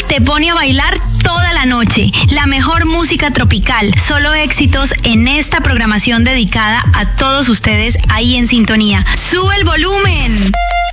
te pone a bailar toda la noche. La mejor música tropical, solo éxitos en esta programación dedicada a todos ustedes ahí en sintonía. ¡Sube el volumen!